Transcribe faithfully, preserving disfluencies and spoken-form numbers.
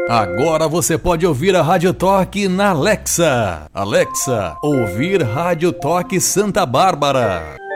Agora você pode ouvir a Rádio Toque na Alexa. Alexa, ouvir Rádio Toque Santa Bárbara.